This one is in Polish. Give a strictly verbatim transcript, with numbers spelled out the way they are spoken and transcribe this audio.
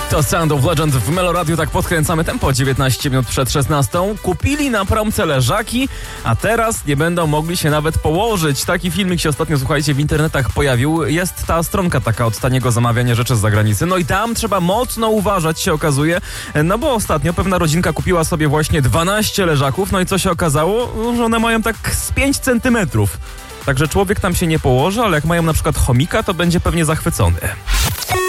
To Sound of Legend w Meloradiu, tak podkręcamy tempo. dziewiętnaście minut przed szesnastą. Kupili na promce leżaki, a teraz nie będą mogli się nawet położyć. Taki filmik się ostatnio, słuchajcie, w internetach pojawił. Jest ta stronka taka od taniego zamawiania rzeczy z zagranicy. No i tam trzeba mocno uważać, się okazuje. No bo ostatnio pewna rodzinka kupiła sobie właśnie dwanaście leżaków. No i co się okazało? Że one mają tak z pięć centymetrów. Także człowiek tam się nie położy, ale jak mają na przykład chomika, to będzie pewnie zachwycony.